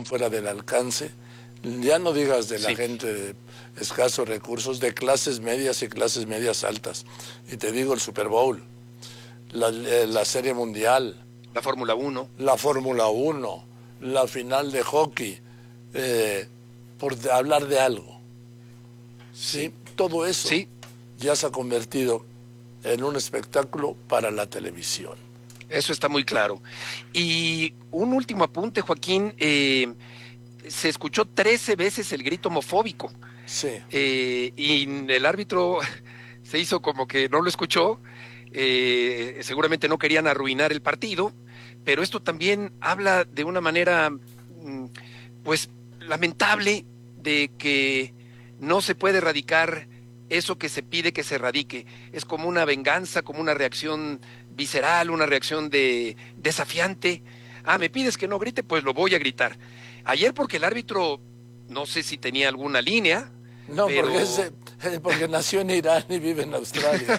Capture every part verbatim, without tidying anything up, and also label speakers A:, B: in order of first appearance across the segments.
A: están fuera del alcance. Ya no digas de la
B: Sí.
A: gente de escasos recursos, de clases medias y clases medias altas. Y te digo, el Super Bowl, la, la Serie Mundial,
B: La Fórmula uno.
A: la Fórmula uno, la final de hockey, eh, por de- hablar de algo. ¿Sí? Todo eso
B: Sí.
A: ya se ha convertido en un espectáculo para la televisión.
B: Eso está muy claro. Y un último apunte, Joaquín. Eh, se escuchó trece veces el grito homofóbico.
A: Sí.
B: Eh, y el árbitro se hizo como que no lo escuchó. Eh, seguramente no querían arruinar el partido. Pero esto también habla de una manera, mm, pues, lamentable de que no se puede erradicar eso que se pide que se erradique. Es como una venganza, como una reacción visceral, una reacción de desafiante. Ah, me pides que no grite, pues lo voy a gritar. Ayer porque el árbitro, no sé si tenía alguna línea.
A: No,
B: pero...
A: porque, es, eh, porque nació en Irán y vive en Australia.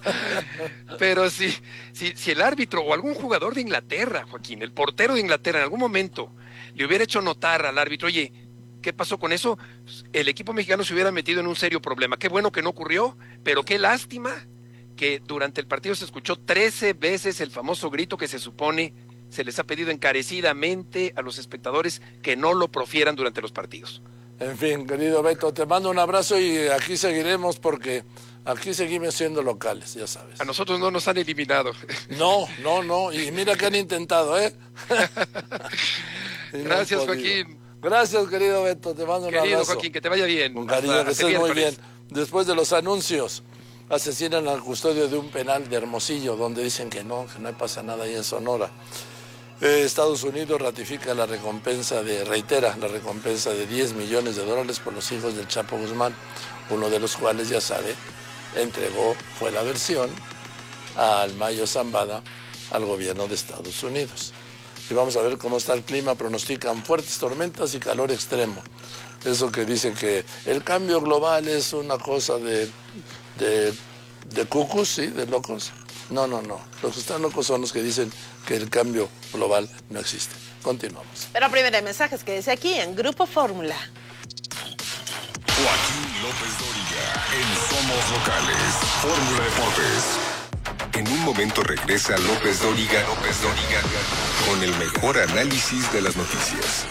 B: Pero si, si, si el árbitro o algún jugador de Inglaterra, Joaquín, el portero de Inglaterra, en algún momento le hubiera hecho notar al árbitro, oye, ¿qué pasó con eso? El equipo mexicano se hubiera metido en un serio problema. Qué bueno que no ocurrió, pero qué lástima que durante el partido se escuchó trece veces el famoso grito que se supone se les ha pedido encarecidamente a los espectadores que no lo profieran durante los partidos.
A: En fin, querido Beto, te mando un abrazo y aquí seguiremos porque aquí seguimos siendo locales, ya sabes.
B: A nosotros no nos han eliminado.
A: No, no, no, y mira que han intentado, ¿eh? Y no han
B: Gracias,
A: podido.
B: Joaquín.
A: Gracias, querido Beto, te mando un
B: Querido
A: abrazo.
B: Joaquín, que te vaya bien.
A: Un cariño,
B: Hasta-
A: que
B: hasta
A: estés muy bien.
B: miércoles.
A: Después de los anuncios, asesinan al custodio de un penal de Hermosillo, donde dicen que no, que no pasa nada ahí en Sonora. Eh, Estados Unidos ratifica la recompensa de, reitera la recompensa de diez millones de dólares por los hijos del Chapo Guzmán, uno de los cuales, ya sabe, entregó, fue la versión, al Mayo Zambada, al gobierno de Estados Unidos. Y vamos a ver cómo está el clima, pronostican fuertes tormentas y calor extremo. Eso que dicen que el cambio global es una cosa de, de, de cucus, ¿sí? De locos. No, no, no. Los que están locos son los que dicen que el cambio global no existe. Continuamos.
C: Pero primero hay mensajes que dice aquí en Grupo Fórmula.
D: Joaquín López Dóriga en Somos Locales, Fórmula Deportes. En un momento regresa López Dóriga, López Dóriga, con el mejor análisis de las noticias.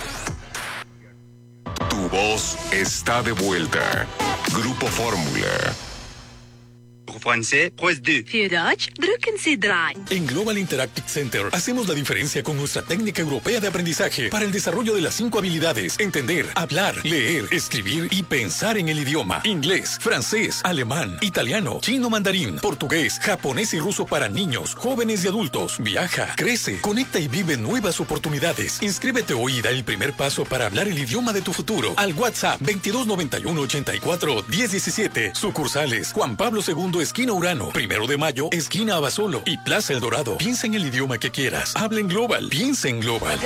D: Tu voz está de vuelta. Grupo Fórmula.
E: Français, presse deux.
F: Vieraj, drukken Sie drei.
G: En Global Interactive Center hacemos la diferencia con nuestra técnica europea de aprendizaje para el desarrollo de las cinco habilidades: entender, hablar, leer, escribir y pensar en el idioma. Inglés, francés, alemán, italiano, chino mandarín, portugués, japonés y ruso para niños, jóvenes y adultos. Viaja, crece, conecta y vive nuevas oportunidades. Inscríbete hoy y da el primer paso para hablar el idioma de tu futuro. Al WhatsApp veintidós noventa y uno ochenta y cuatro diez diecisiete. Sucursales Juan Pablo segundo, esquina Urano, Primero de Mayo, esquina Abasolo y Plaza El Dorado. Piensa en el idioma que quieras. Habla en Global. Piensa en Global.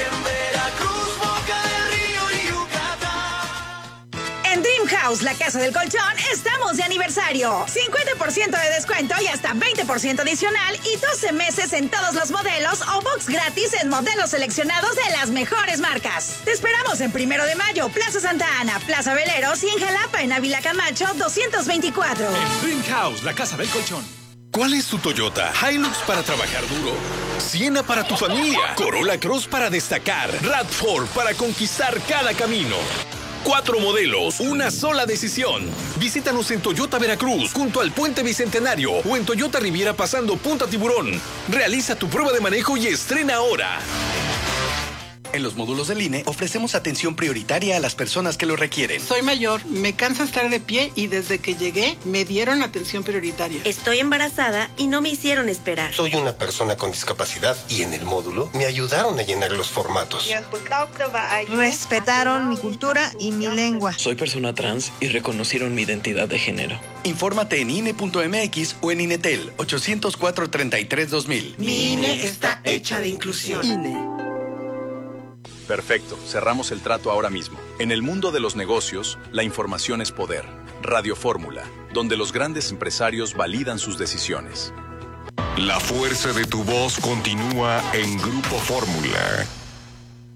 H: En Dream House, la casa del colchón, estamos de aniversario. cincuenta por ciento de descuento y hasta veinte por ciento adicional y doce meses en todos los modelos o box gratis en modelos seleccionados de las mejores marcas. Te esperamos en Primero de Mayo, Plaza Santa Ana, Plaza Veleros y en Jalapa, en Ávila Camacho, doscientos veinticuatro.
G: En Dream House, la casa del colchón. ¿Cuál es tu Toyota? Hilux para trabajar duro, Siena para tu familia, Corolla Cross para destacar, RAV cuatro para conquistar cada camino. Cuatro modelos, una sola decisión. Visítanos en Toyota Veracruz, junto al Puente Bicentenario, o en Toyota Riviera pasando Punta Tiburón. Realiza tu prueba de manejo y estrena ahora.
I: En los módulos del I N E ofrecemos atención prioritaria a las personas que lo requieren.
J: Soy mayor, me cansa estar de pie y desde que llegué me dieron atención prioritaria.
K: Estoy embarazada y no me hicieron esperar.
L: Soy una persona con discapacidad y en el módulo me ayudaron a llenar los formatos.
M: Respetaron mi cultura y mi lengua.
N: Soy persona trans y reconocieron mi identidad de género.
I: Infórmate en I N E punto M X o en INETEL ochocientos cuatro, treinta y tres, dos mil.
J: Mi I N E está hecha de inclusión.
M: I N E.
O: Perfecto, cerramos el trato ahora mismo. En el mundo de los negocios, la información es poder. Radio Fórmula, donde los grandes empresarios validan sus decisiones.
D: La fuerza de tu voz continúa en Grupo Fórmula.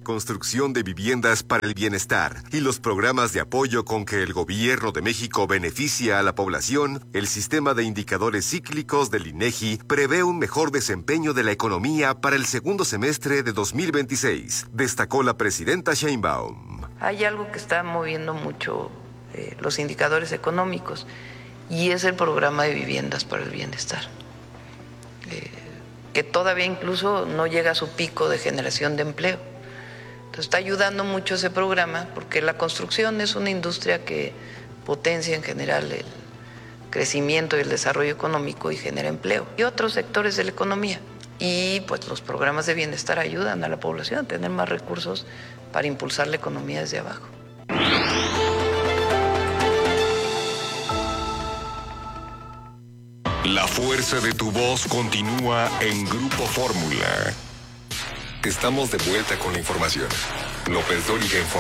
P: construcción de viviendas para el bienestar y los programas de apoyo con que el gobierno de México beneficia a la población, el sistema de indicadores cíclicos del INEGI prevé un mejor desempeño de la economía para el segundo semestre de dos mil veintiséis, destacó la presidenta Sheinbaum.
Q: Hay algo que está moviendo mucho eh, los indicadores económicos y es el programa de viviendas para el bienestar, eh, que todavía incluso no llega a su pico de generación de empleo. Entonces está ayudando mucho ese programa porque la construcción es una industria que potencia en general el crecimiento y el desarrollo económico y genera empleo y otros sectores de la economía. Y pues los programas de bienestar ayudan a la población a tener más recursos para impulsar la economía desde abajo.
D: La fuerza de tu voz continúa en Grupo Fórmula. Estamos de vuelta con la información. López Dóriga informa.